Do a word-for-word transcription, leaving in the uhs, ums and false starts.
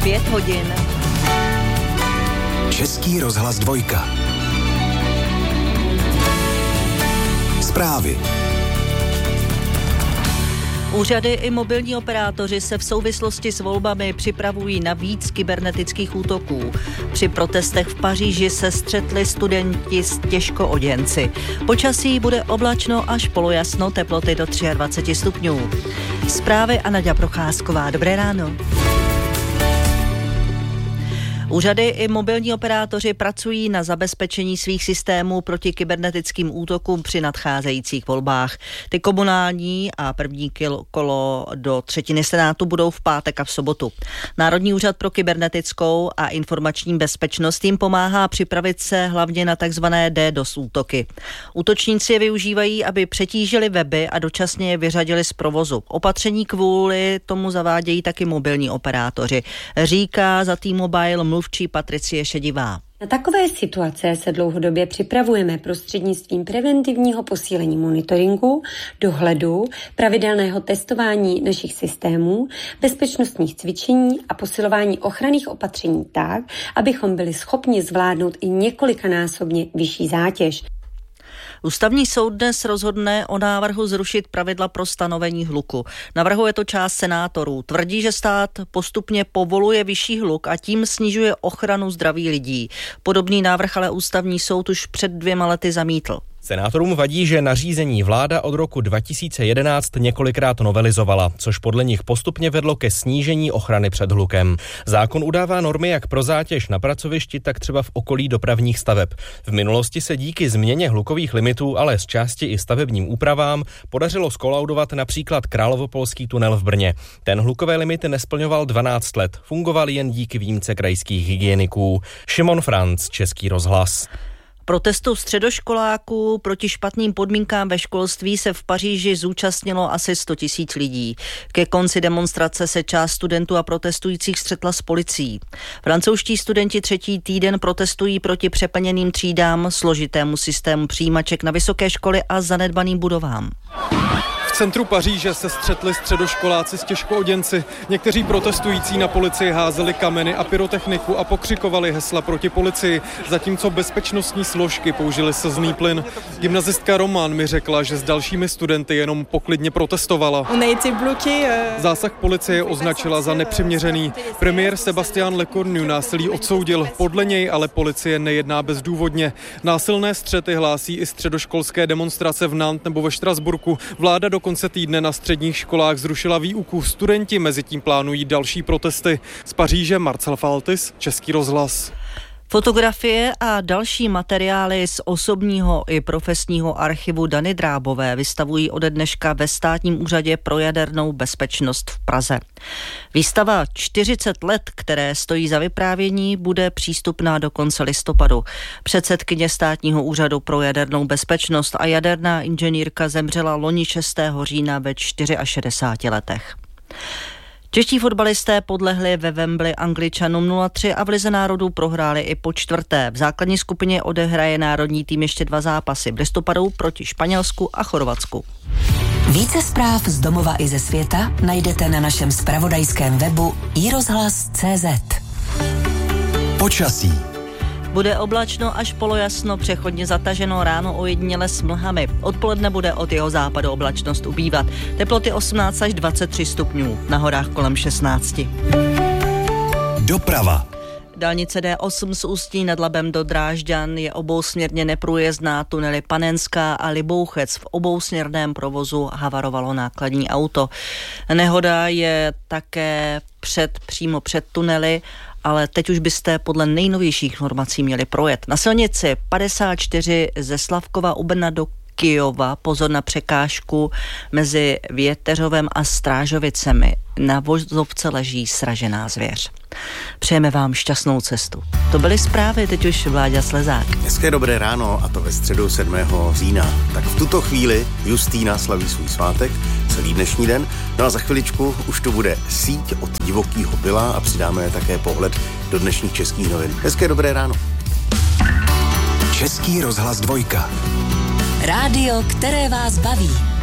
pět hodin. Český rozhlas dvojka. Zprávy. Úřady i mobilní operátoři se v souvislosti s volbami připravují na víc kybernetických útoků. Při protestech v Paříži se střetli studenti s těžkooděnci. Počasí bude oblačno až polojasno, teploty do dvacet tři stupňů. Zprávy a Naďa Procházková. Dobré ráno. Úřady i mobilní operátoři pracují na zabezpečení svých systémů proti kybernetickým útokům při nadcházejících volbách. Ty komunální a první kolo do třetiny Senátu budou v pátek a v sobotu. Národní úřad pro kybernetickou a informační bezpečnost jim pomáhá připravit se hlavně na takzvané DDoS útoky. Útočníci je využívají, aby přetížili weby a dočasně je vyřadili z provozu. Opatření kvůli tomu zavádějí taky mobilní operátoři, říká za T-Mobile mluvčí Patricie Šedivá. Na takové situace se dlouhodobě připravujeme prostřednictvím preventivního posílení monitoringu, dohledu, pravidelného testování našich systémů, bezpečnostních cvičení a posilování ochranných opatření tak, abychom byli schopni zvládnout i několikanásobně vyšší zátěž. Ústavní soud dnes rozhodne o návrhu zrušit pravidla pro stanovení hluku. Navrhuje to část senátorů. Tvrdí, že stát postupně povoluje vyšší hluk a tím snižuje ochranu zdraví lidí. Podobný návrh ale ústavní soud už před dvěma lety zamítl. Senátorům vadí, že nařízení vláda od roku dva tisíce jedenáct několikrát novelizovala, což podle nich postupně vedlo ke snížení ochrany před hlukem. Zákon udává normy jak pro zátěž na pracovišti, tak třeba v okolí dopravních staveb. V minulosti se díky změně hlukových limitů, ale z části i stavebním úpravám, podařilo skolaudovat například Královopolský tunel v Brně. Ten hlukové limity nesplňoval dvanáct let, fungoval jen díky výjimce krajských hygieniků. Šimon Franc, Český rozhlas. Protestu středoškoláků proti špatným podmínkám ve školství se v Paříži zúčastnilo asi sto tisíc lidí. Ke konci demonstrace se část studentů a protestujících střetla s policií. Francouzští studenti třetí týden protestují proti přeplněným třídám, složitému systému přijímaček na vysoké školy a zanedbaným budovám. V centru Paříže se střetli středoškoláci s těžkooděnci. Někteří protestující na policii házeli kameny a pyrotechniku a pokřikovali hesla proti policii, zatímco bezpečnostní složky použili slzný plyn. Gymnazistka Román mi řekla, že s dalšími studenty jenom poklidně protestovala. Zásah policie označila za nepřiměřený. Premiér Sébastien Lecornu násilí odsoudil, podle něj ale policie nejedná bezdůvodně. Násilné střety hlásí i středoškolské demonstrace v Nantes nebo ve Štrasburku. Vláda do konce týdne na středních školách zrušila výuku. Studenti mezitím plánují další protesty. Z Paříže Marcel Faltis, Český rozhlas. Fotografie a další materiály z osobního i profesního archivu Dany Drábové vystavují ode dneška ve Státním úřadě pro jadernou bezpečnost v Praze. Výstava čtyřicet let, které stojí za vyprávění, bude přístupná do konce listopadu. Předsedkyně Státního úřadu pro jadernou bezpečnost a jaderná inženýrka zemřela loni šestého října ve šedesáti čtyřech letech. Čeští fotbalisté podlehli ve Wembley Angličanům nula tři a v Lize národů prohráli i po čtvrté. V základní skupině odehraje národní tým ještě dva zápasy v listopadu proti Španělsku a Chorvatsku. Více zpráv z domova i ze světa najdete na našem zpravodajském webu i rozhlas tečka cé zet. Počasí. Bude oblačno až polojasno, přechodně zataženo, ráno ojediněle s mlhami. Odpoledne bude od jeho západu oblačnost ubývat. Teploty osmnáct až dvacet tři stupňů, na horách kolem šestnáct. Doprava. Dálnice D osm z Ústí nad Labem do Drážďan je obousměrně neprůjezdná, tunely Panenská a Libouchec. V obousměrném provozu havarovalo nákladní auto. Nehoda je také před, přímo před tunely, ale teď už byste podle nejnovějších informací měli projet. Na silnici padesát čtyři ze Slavkova u Brna do Kyjova pozor na překážku mezi Věteřovem a Strážovicemi. Na vozovce leží sražená zvěř. Přejeme vám šťastnou cestu. To byly zprávy, teď už Vláďa Slezák. Hezké dobré ráno, a to ve středu sedmého října. Tak v tuto chvíli Justýna slaví svůj svátek, celý dnešní den. No a za chviličku už to bude síť od divokýho byla a přidáme také pohled do dnešních českých novin. Hezké dobré ráno. Český rozhlas dvojka. Rádio, které vás baví.